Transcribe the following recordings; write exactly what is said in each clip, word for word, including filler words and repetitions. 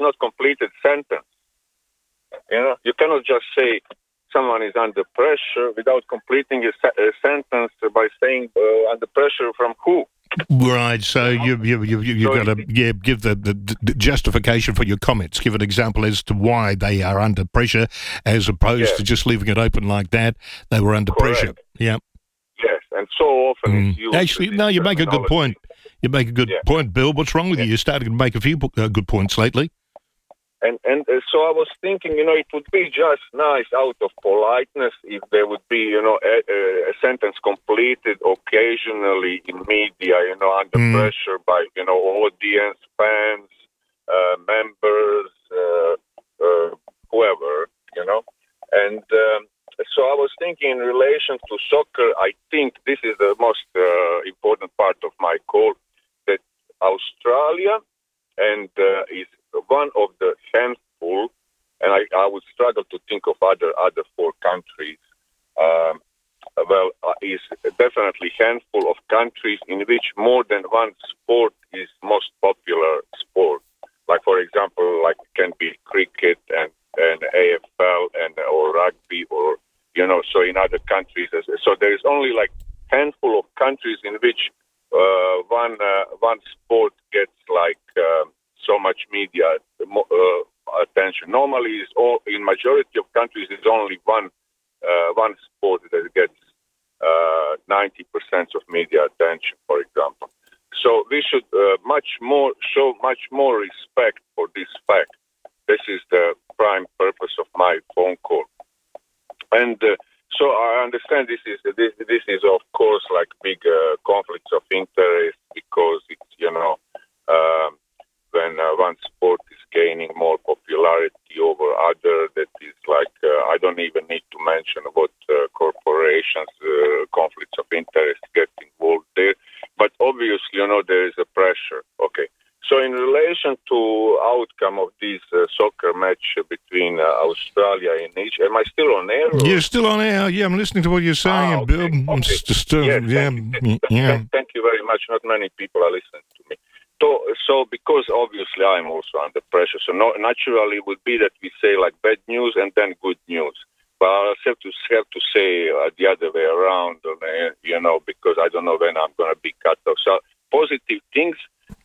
not completed sentence. You know, you cannot just say someone is under pressure without completing a, se- a sentence by saying uh, under pressure from who. Right, so you you you you So got to yeah give the, the, the justification for your comments. Give an example as to why they are under pressure, as opposed Yes. to just leaving it open like that. They were under Correct. pressure. Yeah. Yes, and so often Mm. it's used. Actually, this no, you make a good terminology. point. You make a good Yeah. point, Bill. What's wrong with Yeah. you? You're starting to make a few uh, good points lately. And and uh, so I was thinking, you know, it would be just nice out of politeness if there would be, you know, a, a sentence completed occasionally in media, you know, under Mm. pressure by, you know, audience, fans, uh, members, uh, uh, whoever, you know. And um, so I was thinking in relation to soccer, I think this is the most uh, important part of my call, that Australia and uh, is one of the handful, and I, I would struggle to think of other other four countries. Um, well, uh, is definitely handful of countries in which more than one sport is most popular sport. Like for example, like can be cricket and and A F L and or rugby or you know. So in other countries, so there is only like handful of countries in which uh, one uh, one sport gets like. Um, so much media uh, attention. Normally, is all in majority of countries is only one uh, one sport that gets uh, ninety percent of media attention, for example. So we should uh, much more show much more respect for this fact. This is the prime purpose of my phone call. And uh, so I understand this is this this is of course like big uh, conflicts of interest because it's you know. Um, when uh, one sport is gaining more popularity over other, that is like, uh, I don't even need to mention what uh, corporations, uh, conflicts of interest get involved there. But obviously, you know, there is a pressure. Okay. So in relation to outcome of this uh, soccer match between uh, Australia and Egypt, am I still on air? Or? You're still on air. Yeah, I'm listening to what you're saying, Ah, okay. Bill. Okay. It's just, uh, Yes, yeah, thank you. yeah. Thank, thank you very much. Not many people are listening to me. So, so because obviously I'm also under pressure, so no, naturally it would be that we say like bad news and then good news. But I have to have to say uh, the other way around, uh, you know, because I don't know when I'm going to be cut off. So positive things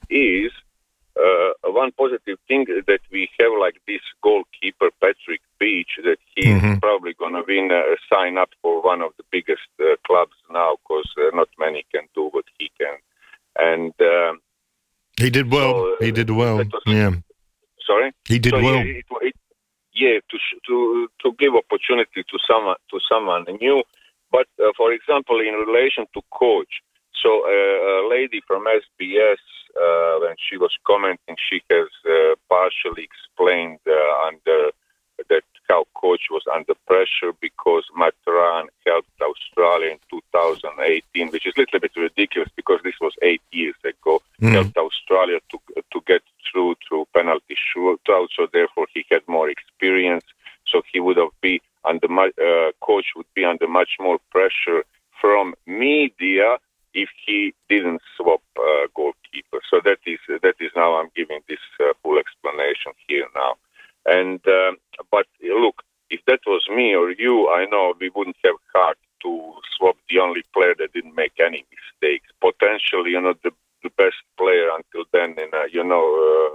is uh, one positive thing that we have like this goalkeeper Patrick Beach that he's Mm-hmm. probably going to win a sign up for one of the biggest uh, clubs now because uh, not many can do what he can. And um, He did well. So, uh, he did well. that was- Yeah. sorry. He did so, well. Yeah, it, it, yeah to sh- to to give opportunity to someone to someone new. But uh, for example, in relation to coach, so uh, a lady from S B S uh, when she was commenting, she has uh, partially explained uh, under that how coach was under pressure because Matran helped Australia in two thousand eighteen, which is a little bit ridiculous because this was eight years ago. Mm. Helped Australia to to get through through penalty shootout, so therefore he had more experience. So he would have been under uh, coach would be under much more pressure from media if he didn't swap uh, goalkeeper. So that is that is now I'm giving this uh, full explanation here now. And um, but look, if that was me or you, I know we wouldn't have heart to swap the only player that didn't make any mistakes. Potentially, you know, the the best player until then, and uh, you know,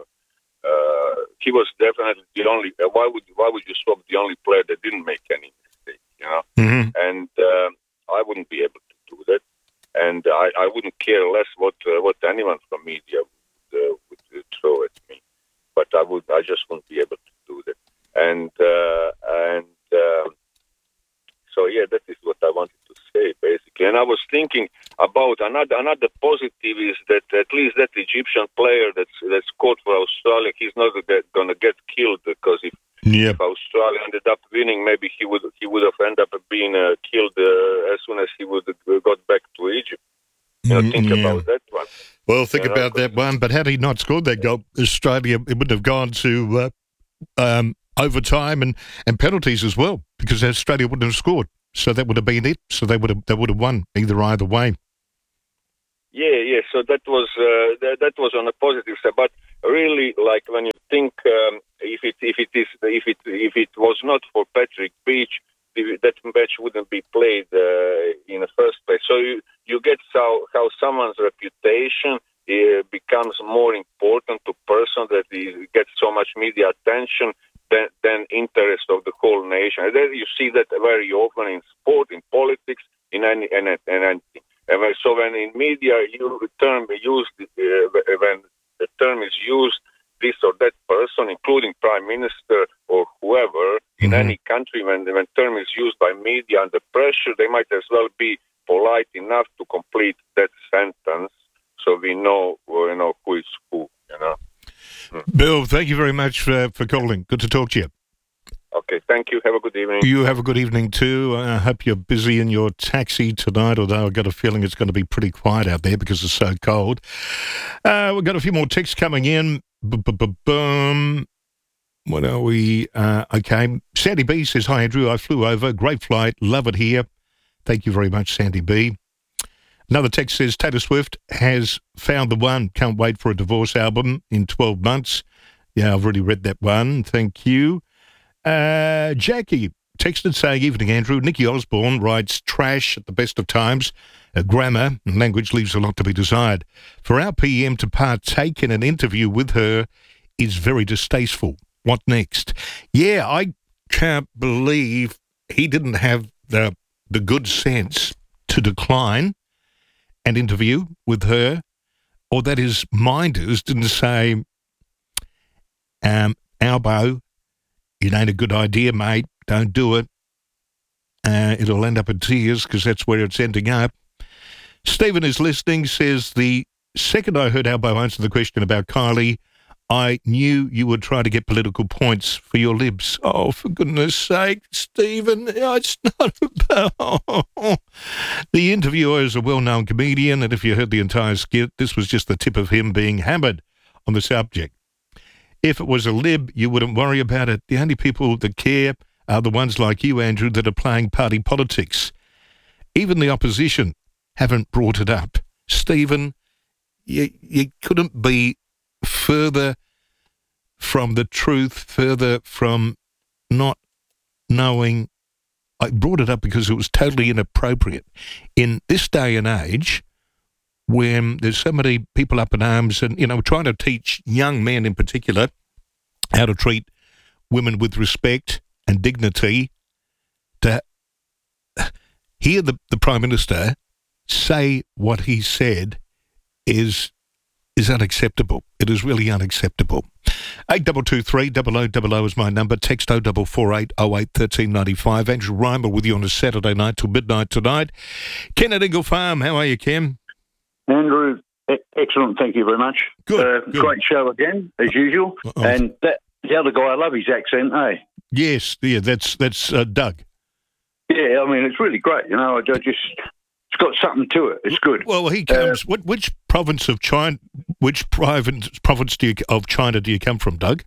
uh, uh, he was definitely the only. Uh, why would why would you swap the only player that didn't make any mistakes? You know, Mm-hmm. and uh, I wouldn't be able to do that, and I, I wouldn't care less what uh, what anyone from media would, uh, would uh, throw at me, but I would I just wouldn't be able to do that, and uh, and. Uh, So yeah, that is what I wanted to say basically. And I was thinking about another another positive is that at least that Egyptian player that's that scored for Australia, he's not going to get killed because if, Yeah. if Australia ended up winning, maybe he would he would have ended up being uh, killed uh, as soon as he would have got back to Egypt. You know, think Yeah. about that one. Well, think You know, about that one. But had he not scored that goal, Australia it would have gone to uh, um, overtime and, and penalties as well, because Australia wouldn't have scored. So that would have been it. So they would have they would have won either either way. Yeah, yeah. So that was uh, that, that was on a positive side. But really, like when you think um, if it is if it if it was not for Patrick Beach, that match wouldn't be played uh, in the first place. So you, you get how, how someone's reputation uh, becomes more important to person that he gets so much media attention than, than interest of the whole nation. And then you see that very often in sport, in politics, in any and anything. And when, so when in media you term used uh, when the term is used, this or that person, including prime minister or whoever, in mm-hmm. any country, when when term is used by media under pressure, they might as well be polite enough to complete that sentence, so we know you know who is who. You know. Mm. Bill, thank you very much for, for calling. Good to talk to you. Okay, thank you. Have a good evening. You have a good evening too. I hope you're busy in your taxi tonight, although I've got a feeling it's going to be pretty quiet out there because it's so cold. Uh, we've got a few more texts coming in. Boom. What are we? Uh, okay. Sandy B says, hi, Andrew. I flew over. Great flight. Love it here. Thank you very much, Sandy B. Another text says, Taylor Swift has found the one. Can't wait for a divorce album in twelve months. Yeah, I've already read that one. Thank you. Uh, Jackie texted saying, evening, Andrew. Nicky Osborne writes trash at the best of times. Uh, grammar and language leaves a lot to be desired. For our P M to partake in an interview with her is very distasteful. What next? Yeah, I can't believe he didn't have the the good sense to decline an interview with her, or that his minders didn't say, um, Albo, it ain't a good idea, mate. Don't do it. Uh, it'll end up in tears because that's where it's ending up. Stephen is listening, says, the second I heard Albo answer the question about Kylie, I knew you would try to get political points for your libs. Oh, for goodness sake, Stephen, it's not about... The interviewer is a well-known comedian, and if you heard the entire skit, this was just the tip of him being hammered on the subject. If it was a lib, you wouldn't worry about it. The only people that care are the ones like you, Andrew, that are playing party politics. Even the opposition haven't brought it up. Stephen, you, you couldn't be further from the truth, further from not knowing. I brought it up because it was totally inappropriate. In this day and age, when there's so many people up in arms and, you know, trying to teach young men in particular how to treat women with respect and dignity, to hear the, the Prime Minister say what he said is is unacceptable. It is really unacceptable. eight two two three, double oh double oh is my number. Text oh four four eight, oh eight, one three nine five. Andrew Reimer with you on a Saturday night till midnight tonight. Ken at Eagle Farm, how are you, Ken? Andrew, e- excellent. Thank you very much. Good, uh, good. Great show again, as usual. Uh-oh. And that, the other guy, I love his accent, eh? Yes, yeah, that's that's uh, Doug. Yeah, I mean, it's really great. You know, I, I just... It's got something to it. It's good. Well, he comes... Uh, what, which province of China... Which province, province do you, of China do you come from, Doug?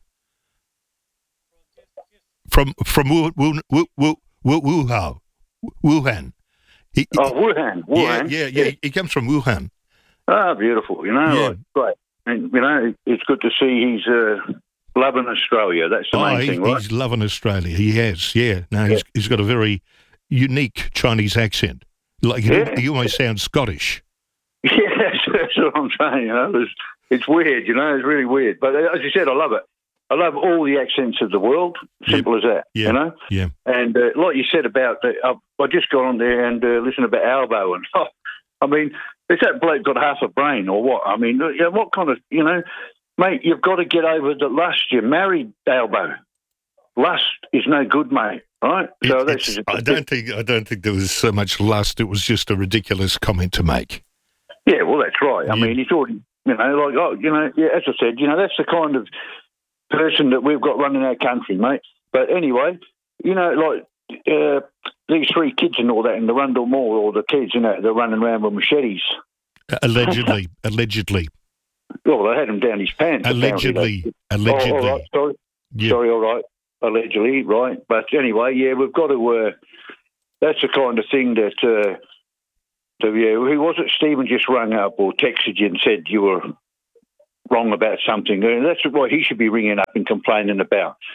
From from Wu, Wu, Wu, Wu, Wu, Wuhan. Wuhan. He, oh, Wuhan. Wuhan. Yeah, yeah, yeah, yeah. He comes from Wuhan. Ah, beautiful. You know, yeah. like, great. And, you know, it's good to see he's uh, loving Australia. That's the oh, main he, thing, right? He's loving Australia. He has, yeah. No, yeah. He's, he's got a very unique Chinese accent. Like he, yeah. he almost sounds Scottish. Yeah, that's, that's what I'm saying. You know, it's, it's weird. You know, it's really weird. But as you said, I love it. I love all the accents of the world. Simple yeah. as that. Yeah. You know. Yeah. And uh, like you said about, uh, I, I just got on there and uh, listened about Albo, and oh, I mean, is that bloke got half a brain or what? I mean, you know, what kind of, you know, mate? You've got to get over the lust. You married Albo. Lust is no good, mate. Right? So it, that's I don't think I don't think there was so much lust. It was just a ridiculous comment to make. Yeah, well, that's right. I yeah. mean, he's already, you know, like, oh, you know, yeah, as I said, you know, that's the kind of person that we've got running our country, mate. But anyway, you know, like uh, these three kids and all that in the Rundle Mall, or the kids, you know, they're running around with machetes. Allegedly, allegedly. Well, they had him down his pants. Allegedly, allegedly. Oh, all right, sorry, yeah. sorry, all right. Allegedly, right. But anyway, yeah, we've got to, uh, that's the kind of thing that, uh, so, yeah, who was it? Stephen just rang up or texted you and said you were wrong about something. And that's what he should be ringing up and complaining about.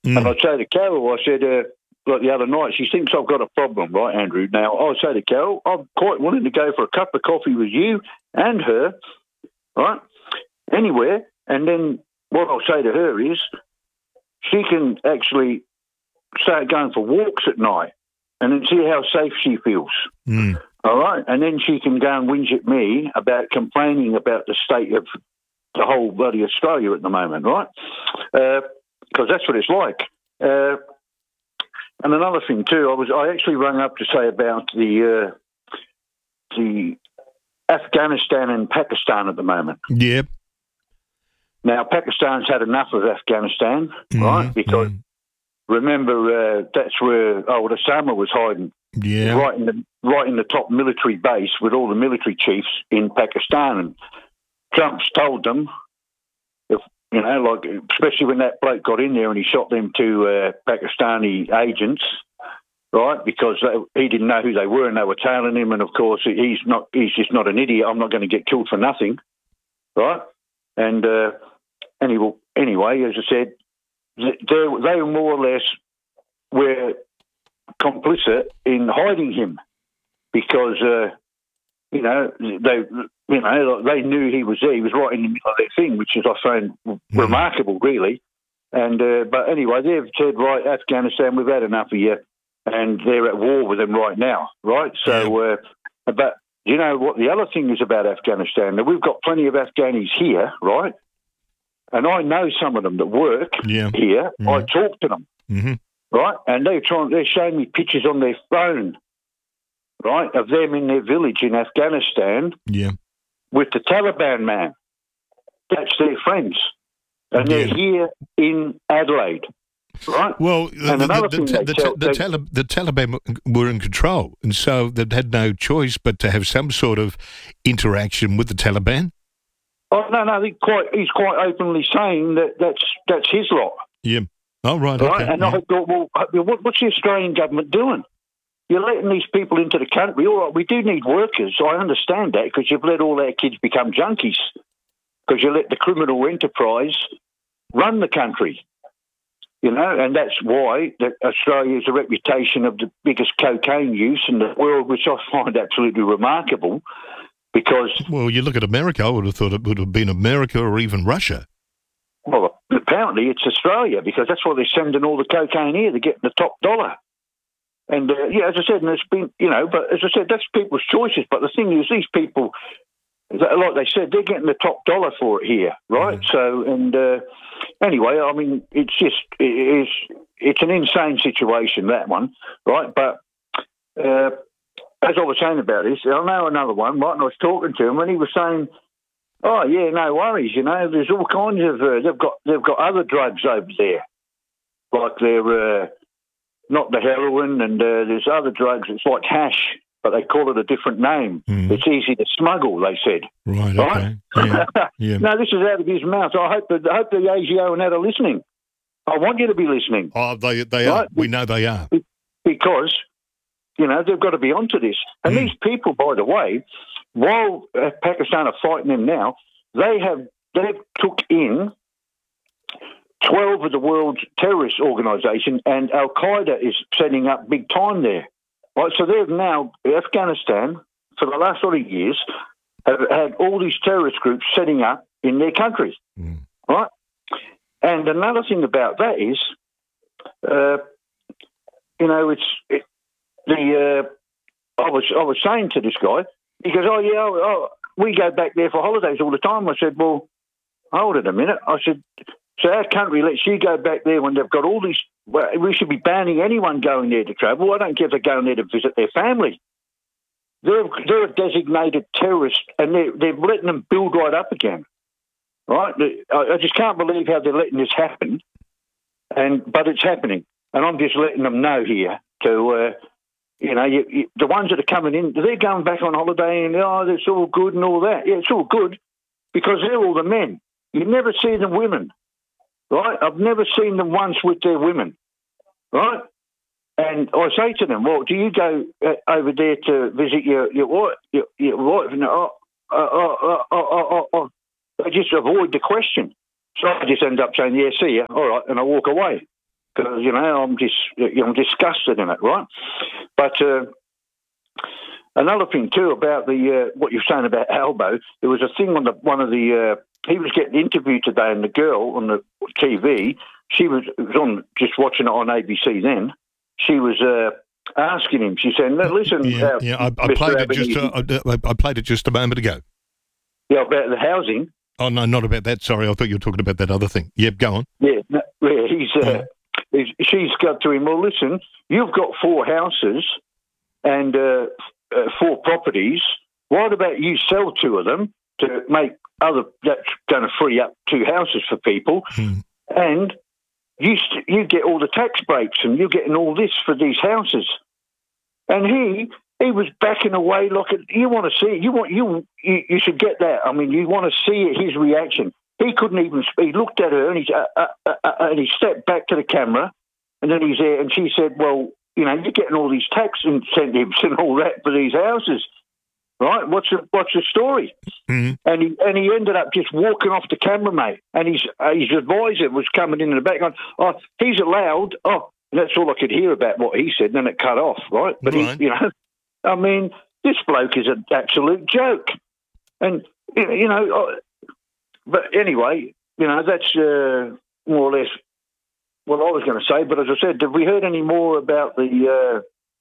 Mm. And I'd say to Carol, I said, uh, like the other night, she thinks I've got a problem, right, Andrew? Now, I'd say to Carol, I'm quite willing to go for a cup of coffee with you and her, right, anywhere. And then what I'll say to her is she can actually start going for walks at night and then see how safe she feels. Mm. All right? And then she can go and whinge at me about complaining about the state of the whole bloody Australia at the moment, right? Because uh, that's what it's like. Uh, and another thing too, I was I actually rang up to say about the uh, the Afghanistan and Pakistan at the moment. Yeah. Now Pakistan's had enough of Afghanistan, Mm-hmm. right? Because mm. remember uh, that's where old Osama was hiding, Yeah. right in the right in the top military base with all the military chiefs in Pakistan, and Trump's told them. You know, like, especially when that bloke got in there and he shot them two uh, Pakistani agents, right? Because they, he didn't know who they were and they were tailing him. And of course, he's not. He's just not an idiot. I'm not going to get killed for nothing, right? And uh, anyway, anyway, as I said, they they were more or less were complicit in hiding him because uh, you know they. You know, they knew he was there. He was right in the middle of their thing, which is, I find, mm. remarkable, really. And uh, but anyway, they've said, right, Afghanistan, we've had enough of you, and they're at war with them right now, right? So, uh, but you know what the other thing is about Afghanistan? Now, we've got plenty of Afghanis here, right? And I know some of them that work yeah. here. Mm-hmm. I talk to them, mm-hmm. right? And they're trying. They're showing me pictures on their phone, right, of them in their village in Afghanistan. Yeah. With the Taliban man. That's their friends. And they're Yeah. here in Adelaide, right? Well, the, and the, another the, thing the, they the, tell, the, they, Talib, the Taliban were in control, and so they had no choice but to have some sort of interaction with the Taliban. Oh, no, no, he quite, he's quite openly saying that that's, that's his lot. Yeah. Oh, right, right? okay. And yeah. I thought, well, what, what's the Australian government doing? You're letting these people into the country. All right, we do need workers. I understand that because you've let all our kids become junkies because you let the criminal enterprise run the country, you know, and that's why that Australia has a reputation of the biggest cocaine use in the world, which I find absolutely remarkable because... Well, you look at America, I would have thought it would have been America or even Russia. Well, apparently it's Australia because that's why they're sending all the cocaine here. They're getting the top dollar. And, uh, yeah, as I said, and it's been, you know, but as I said, that's people's choices. But the thing is, these people, like they said, they're getting the top dollar for it here, right? Mm. So, and uh, anyway, I mean, it's just, it is, it's an insane situation, that one, right? But uh, as I was saying about this, I know another one, right? And I was talking to him and he was saying, oh, yeah, no worries, you know, there's all kinds of, uh, they've got they've got other drugs over there, like they're... Uh, not the heroin, and uh, there's other drugs. It's like hash, but they call it a different name. Mm. It's easy to smuggle, they said. Right, right? okay. Yeah. yeah. No, this is out of his mouth. I hope that, I hope the A G O and that are listening. I want you to be listening. Oh, they they right? are. We know they are. Because, you know, they've got to be onto this. And mm. these people, by the way, while uh, Pakistan are fighting them now, they have they've took in twelve of the world's terrorist organisations, and Al Qaeda is setting up big time there. Right, so they've now, Afghanistan, for the last sort of years, have had all these terrorist groups setting up in their countries. Mm. Right? And another thing about that is, uh, you know, it's it, the. Uh, I was I was saying to this guy, he goes, "Oh yeah, oh, oh, we go back there for holidays all the time." I said, "Well, hold it a minute." I said. So our country lets you go back there when they've got all these... Well, we should be banning anyone going there to travel. I don't care if they're going there to visit their family. They're, they're a designated terrorist, and they're, they're letting them build right up again. Right? I just can't believe how they're letting this happen, and but it's happening. And I'm just letting them know here to... Uh, you know, you, you, the ones that are coming in, they're going back on holiday and, oh, it's all good and all that. Yeah, it's all good because they're all the men. You never see them women. Right? I've never seen them once with their women, right? And I say to them, well, do you go uh, over there to visit your your wife? Your, your wife? No, oh, oh, oh, oh, oh, oh. I just avoid the question. So I just end up saying, yeah, see ya, all right, and I walk away. because, you know, I'm just, you know, I'm disgusted in it, right? But uh, another thing too about the uh, what you're saying about Albo, there was a thing on the one of the uh, he was getting interviewed today, and the girl on the T V, she was, was on just watching it on A B C then. She was uh, asking him. She said, "Listen, yeah, uh, yeah, I, I played it just. Uh, I, I played it just a moment ago. Yeah, about the housing. Oh no, not about that. Sorry, I thought you were talking about that other thing. Yep, go on. Yeah, no, yeah. He's. Uh, Yeah. he's she's got to him. Well, listen, you've got four houses and uh, uh, four properties. What about you sell two of them to make other? That's going to free up two houses for people, Hmm. and you st- you get all the tax breaks, and you're getting all this for these houses. And he he was backing away like a, you want to see it. You want you, you you should get that. I mean, you want to see it, his reaction. He couldn't even speak. He looked at her and he uh, uh, uh, uh, and he stepped back to the camera, and then he's there, and she said, "Well, you know, you're getting all these tax incentives and all that for these houses, right? What's the what's the story?" Hmm. And he and he ended up just walking off the camera, mate. And his uh, his advisor was coming in in the background. Oh, he's allowed. Oh, and that's all I could hear about what he said. And then it cut off, right? But Right. he, you know, I mean, this bloke is an absolute joke. And you you know, uh, but anyway, you know, that's uh, more or less what I was going to say. But as I said, have we heard any more about the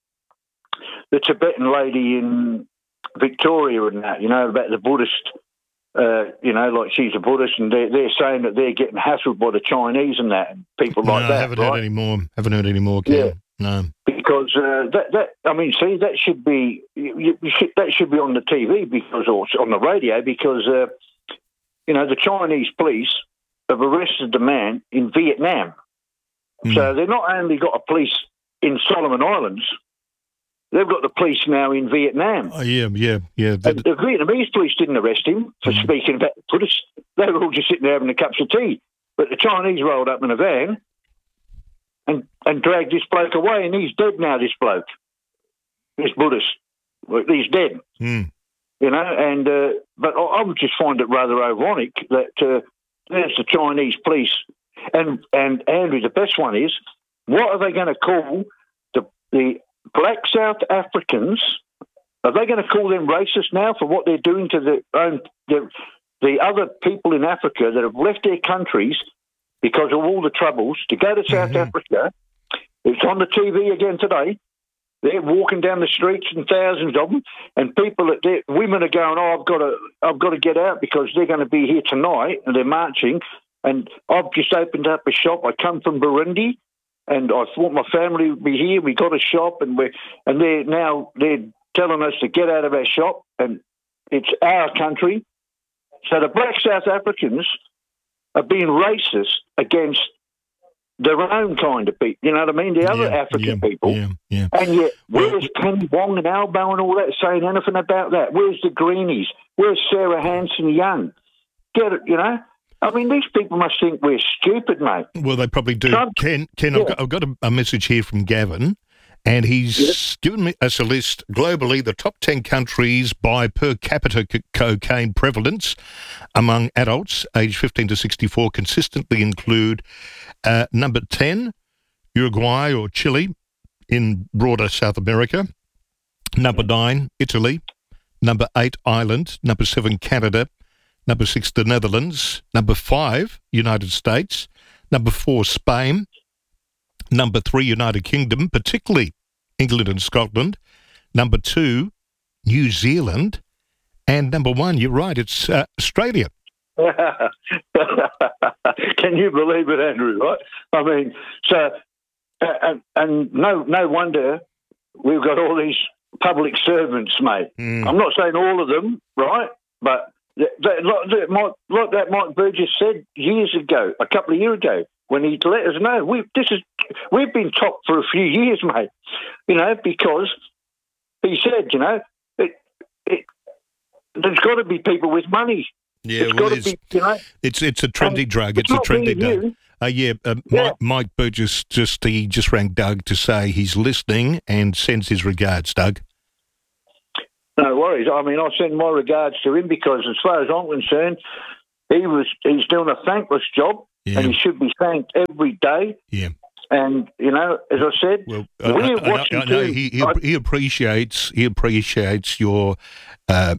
uh, the Tibetan lady in Victoria and that? You know, about the Buddhist. Uh, you know, like she's a Buddhist, and they're, they're saying that they're getting hassled by the Chinese and that, and people No, like I that. haven't right? heard any more. Haven't heard any more, Ken. Yeah. No. Because uh, that that I mean, see, that should be you, you should, that should be on the T V because or on the radio because uh, you know the Chinese police have arrested the man in Vietnam. Mm. So they've not only got a police in Solomon Islands, they've got the police now in Vietnam. Oh, yeah, yeah, yeah. And That, the Vietnamese police didn't arrest him for Mm. speaking about the Buddhists. They were all just sitting there having a cups of tea. But the Chinese rolled up in a van and, and dragged this bloke away, and he's dead now, this bloke. This Buddhist. Well, he's dead, mm. you know. And uh, But I, I would just find it rather ironic that uh, there's the Chinese police. And, and Andrew, the best one is, what are they going to call the, the black South Africans? Are they going to call them racist now for what they're doing to the own the, the other people in Africa that have left their countries because of all the troubles to go to South Mhm. Africa? It's on the T V again today. They're walking down the streets in thousands of them, and people, that they're- women are going, "Oh, I've got to, I've got to get out because they're going to be here tonight," and they're marching. And I've just opened up a shop. I come from Burundi, and I thought my family would be here. We got a shop, and we and they're now they're telling us to get out of our shop, and it's our country. So the black South Africans are being racist against their own kind of people. You know what I mean? The other Yeah, African yeah, people. Yeah, yeah. And yet, Well, where's Penny Wong and Albo and all that saying anything about that? Where's the Greenies? Where's Sarah Hanson Young? Get it, you know? I mean, these people must think we're stupid, mate. Well, they probably do. Trump- Ken, Ken Yeah. I've got, I've got a, a message here from Gavin, and he's Yes. given me us a list globally, the top ten countries by per capita c- cocaine prevalence among adults aged fifteen to sixty-four consistently include uh, number ten, Uruguay or Chile in broader South America, number nine, Italy, number eight, Ireland, number seven, Canada, number six, the Netherlands, number five, United States, number four, Spain, number three, United Kingdom, particularly England and Scotland, number two, New Zealand, and number one, you're right, it's uh, Australia. Can you believe it, Andrew? Right? I mean, so uh, and, and no, no wonder we've got all these public servants, mate. Mm. I'm not saying all of them, right? But that, that, like, that Mike, like that Mike Burgess said years ago, a couple of years ago, when he let us know, we this is we've been top for a few years, mate. You know, because he said, you know, it, it, there's got to be people with money. Yeah, it's well, got to it's, be, you know. it's it's a trendy And drug. it's It's a not trendy me and drug. you. Uh, yeah, uh, Yeah. Mike, Mike Burgess just he just rang Doug to say he's listening and sends his regards, Doug. No worries. I mean, I send my regards to him because, as far as I'm concerned, he was he's doing a thankless job, Yeah. and he should be thanked every day. Yeah. And, you know, as I said, Well, we're I, I, watching I know too. he, he, I- he appreciates he appreciates your uh,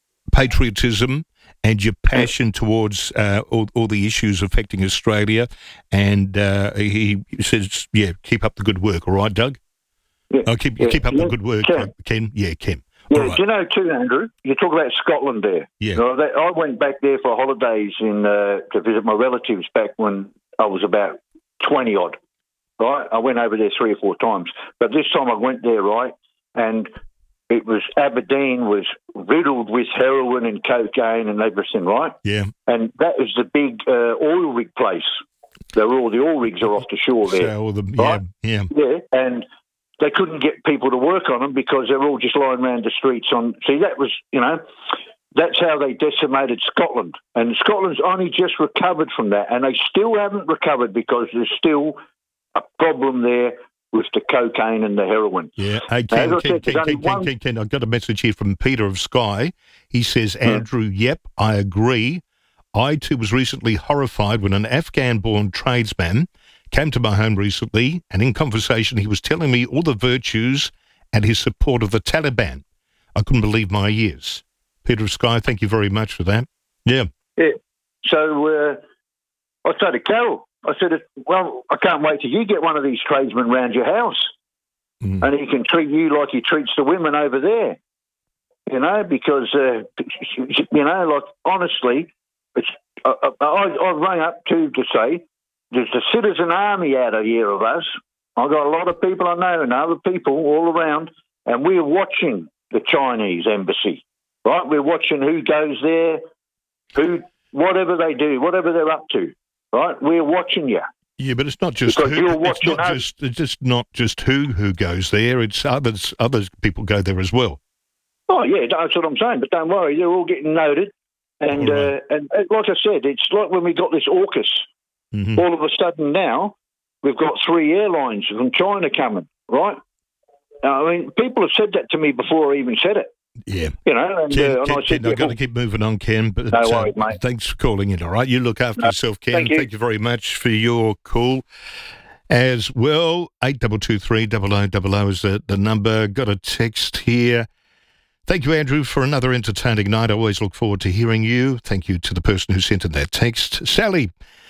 patriotism and your passion towards uh, all, all the issues affecting Australia. And uh, he says, "Yeah, keep up the good work." All right, Doug. yeah, Oh, keep yeah, keep up yeah, the good work, Ken. uh, Ken. Yeah, Ken. Yeah, All right. do you know too, Andrew? You talk about Scotland there. Yeah. You know, that, I went back there for holidays in uh, to visit my relatives back when I was about twenty odd. Right, I went over there three or four times, but this time I went there, right, and it was Aberdeen was riddled with heroin and cocaine and everything, right? Yeah. And that is the big uh, oil rig place. They're all the oil rigs are off the shore there. So all the yeah Right. yeah Yeah, and they couldn't get people to work on them because they're all just lying around the streets on. See, that was, you know, that's how they decimated Scotland. And Scotland's only just recovered from that, and they still haven't recovered because there's still a problem there with the cocaine and the heroin. yeah. Hey, Now, Ken, as I Ken, said, Ken, there's only Ken, Ken, one- Ken, Ken, I've got a message here from Peter of Skye. He says, Andrew, yep, I agree. I too was recently horrified when an Afghan-born tradesman came to my home recently, and in conversation he was telling me all the virtues and his support of the Taliban. I couldn't believe my ears. Peter of Skye, thank you very much for that. Yeah. Yeah. So uh, I said to Carol, I said, well, I can't wait till you get one of these tradesmen round your house, Mm. and he can treat you like he treats the women over there. You know, because, uh, you know, like, honestly, it's, I, I, I rang up too to say there's a citizen army out of here of us. I've got a lot of people I know and other people all around, and we're watching the Chinese embassy, right? We're watching who goes there, who, whatever they do, whatever they're up to, right? We're watching you. Yeah, but it's not just Because who, you're it's watching not us. just it's just not just who who goes there. It's others others people go there as well. Oh, yeah, that's what I'm saying. But don't worry, they're all getting noted. And, All right. uh, and uh, like I said, it's like when we got this AUKUS. Mhm. All of a sudden now, we've got three airlines from China coming, right? I mean, people have said that to me before I even said it, Yeah. you know. And, Ken, uh, and Ken, I said, Ken, I've got yeah, to keep moving on, Ken. But No uh, worries, mate. thanks for calling in. All right, you look after No, yourself, Ken. thank you. Thank you very much for your call. As well, eight double two three double o double o is the, the number. Got a text here. Thank you, Andrew, for another entertaining night. I always look forward to hearing you. Thank you to the person who sent in that text. Sally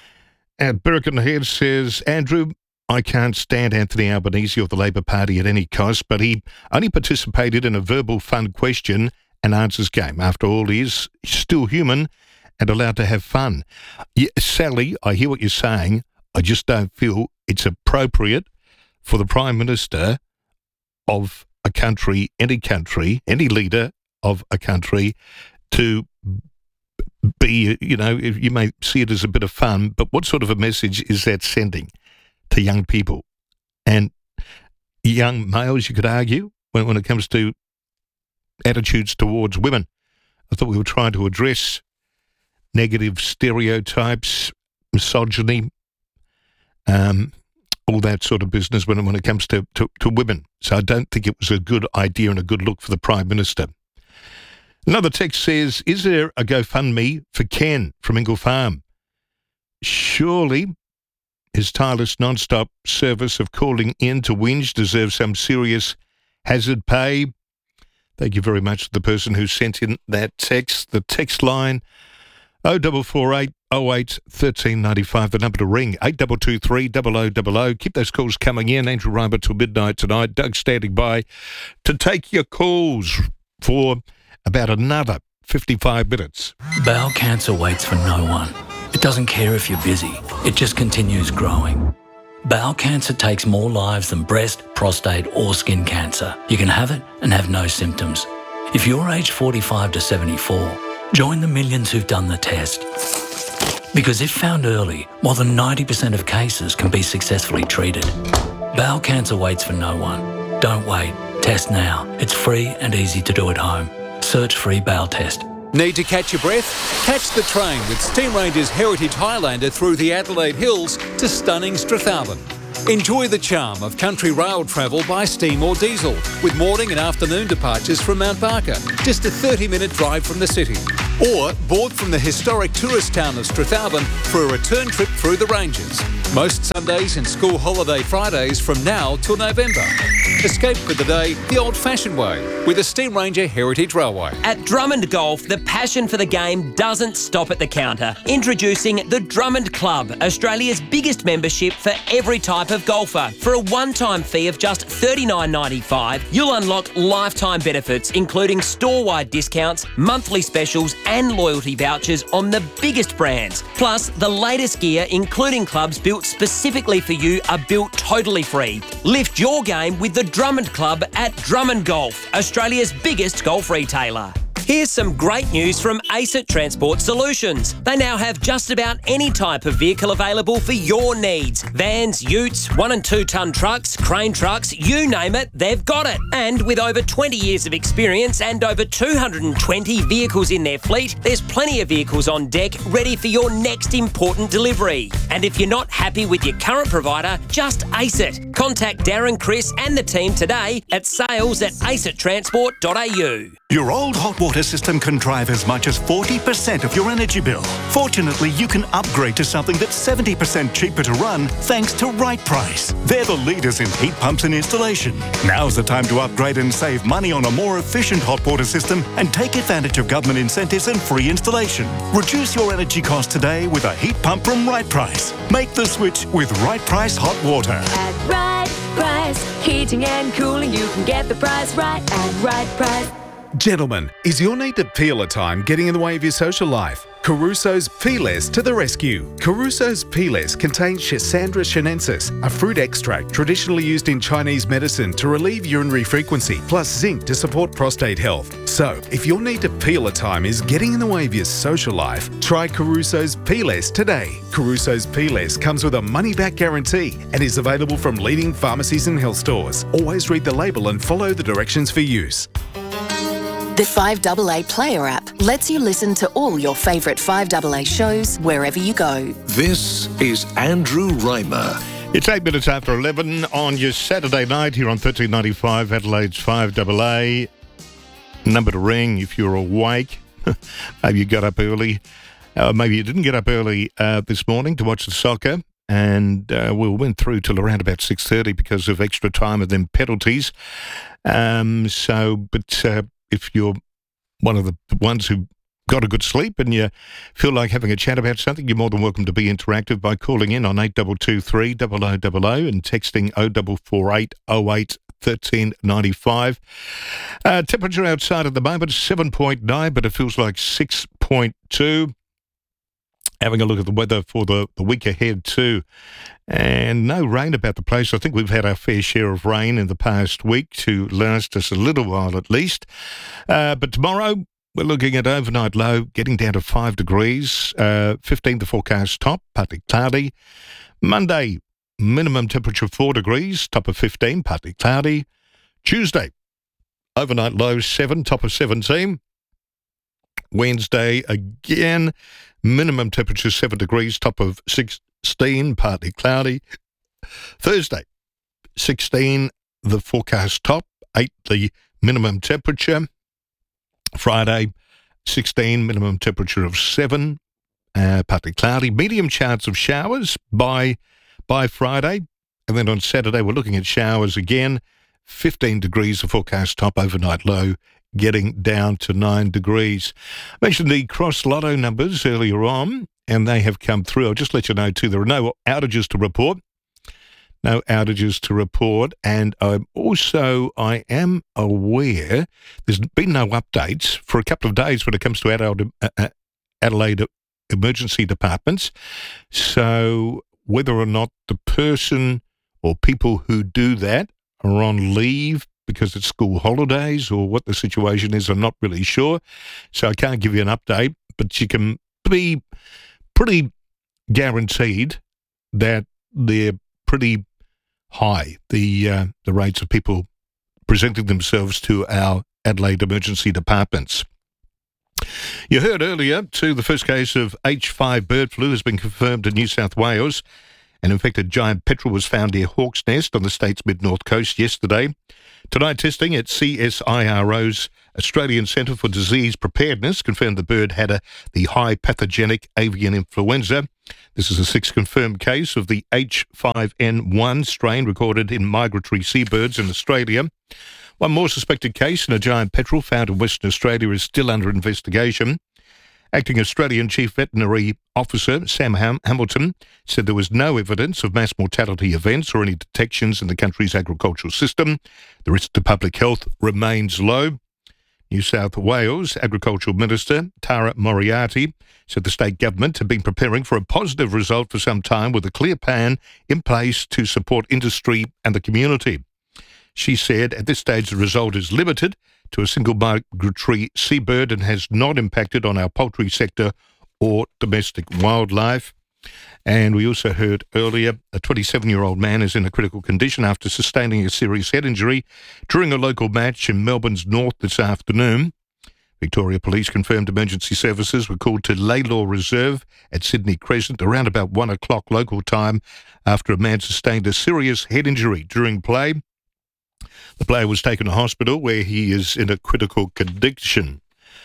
at Birkenhead says, Andrew, I can't stand Anthony Albanese of the Labor Party at any cost, but he only participated in a verbal fun question and answers game. After all, he is still human and allowed to have fun. Yeah, Sally, I hear what you're saying. I just don't feel it's appropriate for the Prime Minister of a country, any country, any leader of a country to be, you know, you may see it as a bit of fun, but what sort of a message is that sending to young people and young males, you could argue, when, when it comes to attitudes towards women? I thought we were trying to address negative stereotypes, misogyny, um, all that sort of business when, when it comes to, to, to women. So I don't think it was a good idea and a good look for the Prime Minister. Another text says, is there a GoFundMe for Ken from Ingle Farm? Surely his tireless non-stop service of calling in to whinge deserves some serious hazard pay. Thank you very much to the person who sent in that text. The text line, oh four four eight oh eight one three nine five, the number to ring, eight two two three double oh double oh. Keep those calls coming in. Andrew Reimer till midnight tonight. Doug standing by to take your calls for about another fifty-five minutes. Bowel cancer waits for no one. It doesn't care if you're busy. It just continues growing. Bowel cancer takes more lives than breast, prostate or skin cancer. You can have it and have no symptoms. If you're aged forty-five to seventy-four, join the millions who've done the test. Because if found early, more than ninety percent of cases can be successfully treated. Bowel cancer waits for no one. Don't wait. Test now. It's free and easy to do at home. Search free bowel test. Need to catch your breath? Catch the train with Steam Ranger's Heritage Highlander through the Adelaide Hills to stunning Strathalbyn. Enjoy the charm of country rail travel by steam or diesel, with morning and afternoon departures from Mount Barker, just a thirty minute drive from the city. Or board from the historic tourist town of Strathalbyn for a return trip through the ranges. Most Sundays and school holiday Fridays from now till November. Escape for the day the old-fashioned way with the Steam Ranger Heritage Railway. At Drummond Golf, the passion for the game doesn't stop at the counter. Introducing the Drummond Club, Australia's biggest membership for every type of golfer. For a one-time fee of just thirty-nine ninety-five, you'll unlock lifetime benefits, including store-wide discounts, monthly specials and loyalty vouchers on the biggest brands. Plus, the latest gear, including clubs built specifically for you, are built totally free. Lift your game with the Drummond Club at Drummond Golf, Australia's biggest golf retailer. Here's some great news from ACET Transport Solutions. They now have just about any type of vehicle available for your needs. Vans, utes, one and two tonne trucks, crane trucks, you name it, they've got it. And with over twenty years of experience and over two hundred twenty vehicles in their fleet, there's plenty of vehicles on deck ready for your next important delivery. And if you're not happy with your current provider, just ACET. Contact Darren, Chris and the team today at sales at acet transport dot a u. Your old hot water system can drive as much as forty percent of your energy bill. Fortunately, you can upgrade to something that's seventy percent cheaper to run thanks to Right Price. They're the leaders in heat pumps and installation. Now's the time to upgrade and save money on a more efficient hot water system and take advantage of government incentives and free installation. Reduce your energy costs today with a heat pump from Right Price. Make the switch with Right Price Hot Water. At Right Price, heating and cooling, you can get the price right at Right Price. Gentlemen, is your need to peel a time getting in the way of your social life? Caruso's Peeless to the rescue. Caruso's Peeless contains Schisandra sinensis, a fruit extract traditionally used in Chinese medicine to relieve urinary frequency, plus zinc to support prostate health. So, if your need to peel a time is getting in the way of your social life, try Caruso's Peeless today. Caruso's Peeless comes with a money-back guarantee and is available from leading pharmacies and health stores. Always read the label and follow the directions for use. The five A A Player app lets you listen to all your favourite five A A shows wherever you go. This is Andrew Reimer. It's eight minutes after eleven on your Saturday night here on thirteen ninety-five, Adelaide's five A A. Number to ring if you're awake. Maybe you got up early. Uh, maybe you didn't get up early uh, this morning to watch the soccer. And uh, we went through till around about six thirty because of extra time and then penalties. Um, so, but... Uh, If you're one of the ones who got a good sleep and you feel like having a chat about something, you're more than welcome to be interactive by calling in on eight two two three, zero zero zero zero and texting oh four four eight oh eight one three nine five. Uh, temperature outside at the moment, seven point nine, but it feels like six point two. Having a look at the weather for the, the week ahead too. And no rain about the place. I think we've had our fair share of rain in the past week to last us a little while at least. Uh, but tomorrow we're looking at overnight low getting down to five degrees. Uh, fifteen the forecast top, partly cloudy. Monday, minimum temperature four degrees, top of fifteen, partly cloudy. Tuesday, overnight low seven, top of seventeen. Wednesday, again, minimum temperature seven degrees, top of sixteen, partly cloudy. Thursday, sixteen, the forecast top, eight, the minimum temperature. Friday, sixteen, minimum temperature of seven, uh, partly cloudy. Medium chance of showers by, by Friday. And then on Saturday, we're looking at showers again. fifteen degrees, the forecast top, overnight low, getting down to nine degrees. I mentioned the Cross Lotto numbers earlier on, and they have come through. I'll just let you know, too, there are no outages to report. No outages to report. And I'm also, I am aware, there's been no updates for a couple of days when it comes to Adelaide, uh, Adelaide emergency departments. So whether or not the person or people who do that are on leave because it's school holidays or what the situation is, I'm not really sure. So I can't give you an update, but you can be pretty guaranteed that they're pretty high, the uh, the rates of people presenting themselves to our Adelaide emergency departments. You heard earlier, too, the first case of H five bird flu has been confirmed in New South Wales. An infected giant petrel was found near Hawk's Nest on the state's mid-north coast yesterday. Tonight, testing at C S I R O's Australian Centre for Disease Preparedness confirmed the bird had a, the high pathogenic avian influenza. This is the sixth confirmed case of the H five N one strain recorded in migratory seabirds in Australia. One more suspected case in a giant petrel found in Western Australia is still under investigation. Acting Australian Chief Veterinary Officer Sam Ham- Hamilton said there was no evidence of mass mortality events or any detections in the country's agricultural system. The risk to public health remains low. New South Wales Agricultural Minister Tara Moriarty said the state government had been preparing for a positive result for some time with a clear plan in place to support industry and the community. She said at this stage the result is limited to a single migratory seabird and has not impacted on our poultry sector or domestic wildlife. And we also heard earlier a twenty-seven-year-old man is in a critical condition after sustaining a serious head injury during a local match in Melbourne's north this afternoon. Victoria Police confirmed emergency services were called to Laylaw Reserve at Sydney Crescent around about one o'clock local time after a man sustained a serious head injury during play. The player was taken to hospital where he is in a critical condition.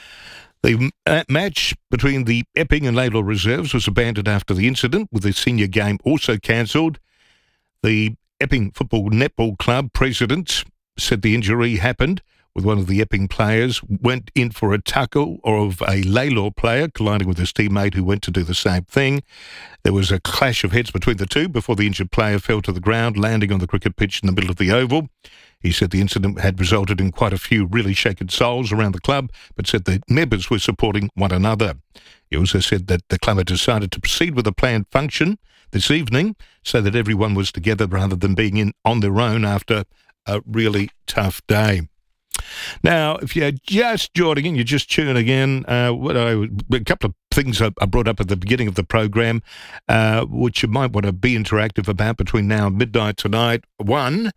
The uh, match between the Epping and Laylaw Reserves was abandoned after the incident, with the senior game also cancelled. The Epping Football Netball Club president said the injury happened with one of the Epping players went in for a tackle of a Laylaw player, colliding with his teammate who went to do the same thing. There was a clash of heads between the two before the injured player fell to the ground, landing on the cricket pitch in the middle of the oval. He said the incident had resulted in quite a few really shaken souls around the club, but said the members were supporting one another. He also said that the club had decided to proceed with a planned function this evening so that everyone was together rather than being in on their own after a really tough day. Now, if you're just joining in, you're just tuning in, uh, what I, a couple of things I, I brought up at the beginning of the program, uh, which you might want to be interactive about between now and midnight tonight. One,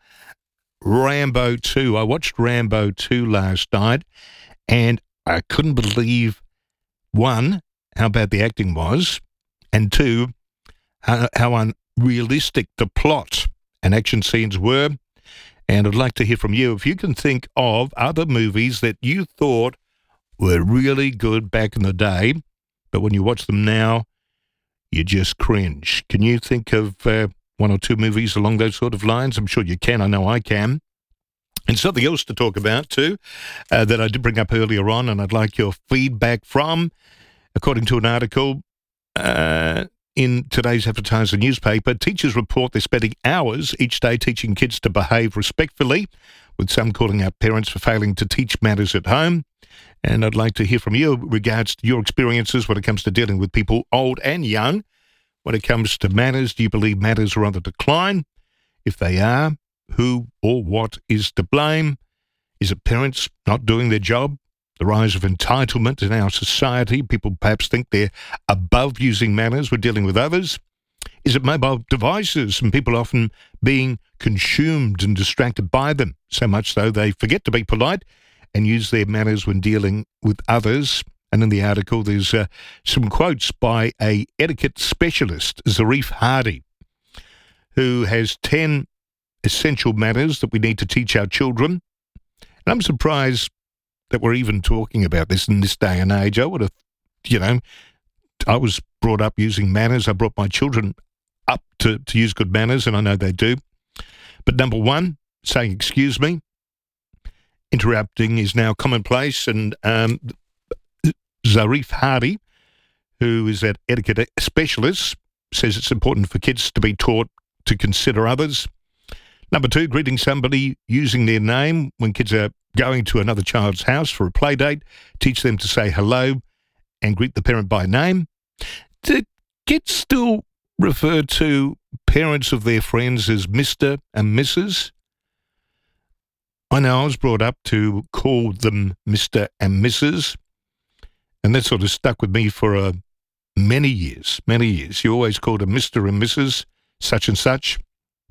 Rambo two. I watched Rambo two last night, and I couldn't believe, one, how bad the acting was, and two, how, how unrealistic the plot and action scenes were. And I'd like to hear from you if you can think of other movies that you thought were really good back in the day, but when you watch them now, you just cringe. Can you think of uh, one or two movies along those sort of lines? I'm sure you can. I know I can. And something else to talk about too, uh, that I did bring up earlier on, and I'd like your feedback from, according to an article uh, in today's Advertiser newspaper, teachers report they're spending hours each day teaching kids to behave respectfully, with some calling out parents for failing to teach manners at home. And I'd like to hear from you in regards to your experiences when it comes to dealing with people old and young. When it comes to manners, do you believe manners are on the decline? If they are, who or what is to blame? Is it parents not doing their job? The rise of entitlement in our society. People perhaps think they're above using manners when dealing with others. Is it mobile devices and people often being consumed and distracted by them, so much so they forget to be polite and use their manners when dealing with others? And in the article, there's uh, some quotes by a etiquette specialist, Zarif Hardy, who has ten essential manners that we need to teach our children. And I'm surprised that we're even talking about this in this day and age. I would have, you know, I was brought up using manners. I brought my children up to, to use good manners, and I know they do. But number one, saying excuse me. Interrupting is now commonplace, and um, Zarif Hardy, who is an etiquette specialist, says it's important for kids to be taught to consider others. Number two, greeting somebody using their name when kids are going to another child's house for a play date. Teach them to say hello and greet the parent by name. Do kids still refer to parents of their friends as Mister and Missus? I know I was brought up to call them Mister and Missus, and that sort of stuck with me for uh, many years, many years. You always called them Mister and Missus such and such.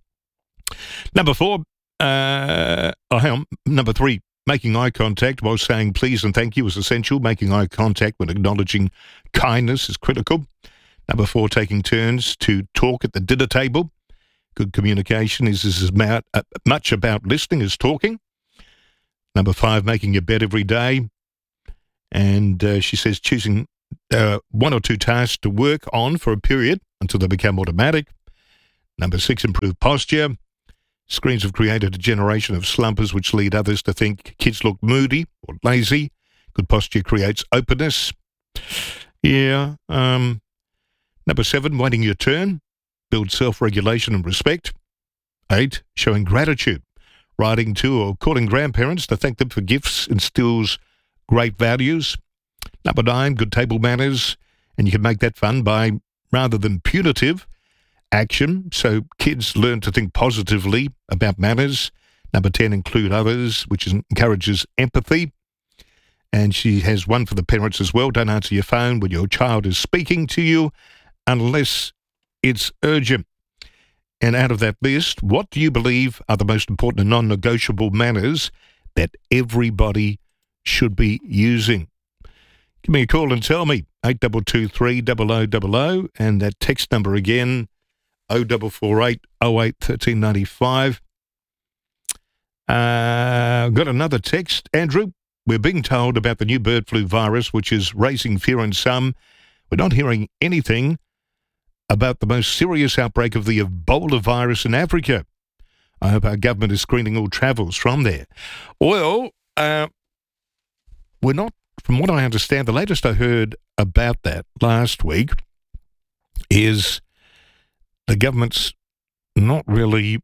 Number four, uh, oh, hang on, number three, making eye contact while saying please and thank you is essential. Making eye contact when acknowledging kindness is critical. Number four, taking turns to talk at the dinner table. Good communication is as about, uh, much about listening as talking. Number five, making your bed every day. And uh, she says choosing uh, one or two tasks to work on for a period until they become automatic. Number six, improve posture. Screens have created a generation of slumpers which lead others to think kids look moody or lazy. Good posture creates openness. Yeah. Um, number seven, waiting your turn. Build self-regulation and respect. Eight, showing gratitude. Writing to or calling grandparents to thank them for gifts instills great values. Number nine, good table manners. And you can make that fun by, rather than punitive, action. So kids learn to think positively about manners. Number ten, include others, which encourages empathy. And she has one for the parents as well. Don't answer your phone when your child is speaking to you unless it's urgent. And out of that list, what do you believe are the most important and non-negotiable manners that everybody should be using? Give me a call and tell me. eight two two three, zero zero zero zero. And that text number again, oh four four eight, oh eight, one three nine five. Uh, got another text. Andrew, we're being told about the new bird flu virus, which is raising fear in some. We're not hearing anything about the most serious outbreak of the Ebola virus in Africa. I hope our government is screening all travels from there. Well, uh, we're not, from what I understand, the latest I heard about that last week is the government's not really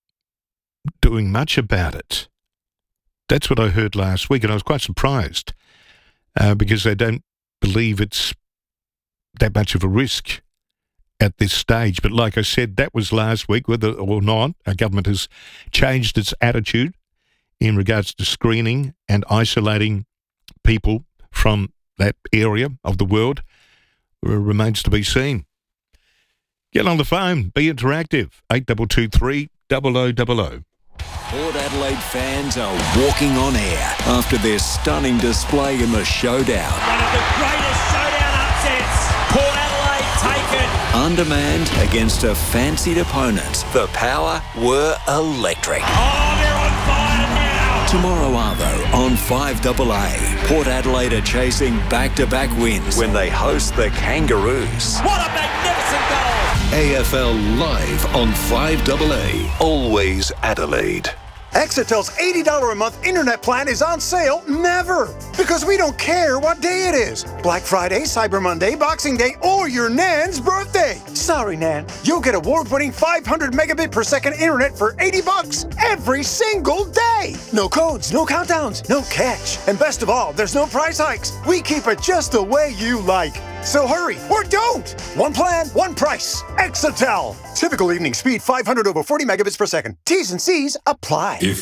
doing much about it. That's what I heard last week, and I was quite surprised uh, because they don't believe it's that much of a risk at this stage. But like I said, that was last week. Whether or not our government has changed its attitude in regards to screening and isolating people from that area of the world remains to be seen. Get on the phone. Be interactive. eight two two three, zero zero zero zero. Port Adelaide fans are walking on air after their stunning display in the showdown. One of the greatest showdown upsets. Port Adelaide take it. Undermanned against a fancied opponent, the Power were electric. Oh, they're on fire now. Tomorrow Arvo on five A A. Port Adelaide are chasing back-to-back wins when they host the Kangaroos. What a magnificent goal. A F L live on five A A. Always Adelaide. Exitel's eighty dollars a month internet plan is on sale never. Because we don't care what day it is. Black Friday, Cyber Monday, Boxing Day, or your Nan's birthday. Sorry, Nan. You'll get award-winning five hundred megabit per second internet for eighty bucks every single day. No codes, no countdowns, no catch. And best of all, there's no price hikes. We keep it just the way you like. So hurry, or don't! One plan, one price. Exitel. Typical evening speed five hundred over forty megabits per second. T's and C's apply. If